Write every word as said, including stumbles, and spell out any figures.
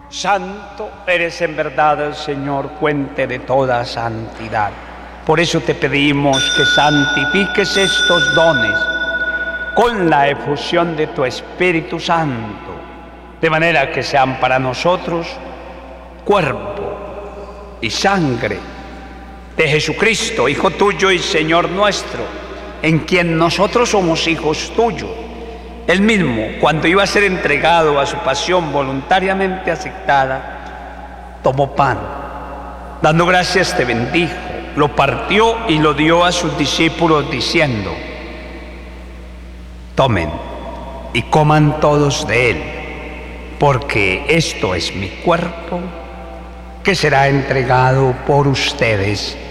Santo eres en verdad, Señor, fuente de toda santidad. Por eso te pedimos que santifiques estos dones con la efusión de tu Espíritu Santo, de manera que sean para nosotros cuerpo y sangre de Jesucristo, Hijo tuyo y Señor nuestro, en quien nosotros somos hijos tuyos. Él mismo, cuando iba a ser entregado a su pasión voluntariamente aceptada, tomó pan, dando gracias te bendijo, lo partió y lo dio a sus discípulos diciendo: tomen y coman todos de él, porque esto es mi cuerpo que será entregado por ustedes.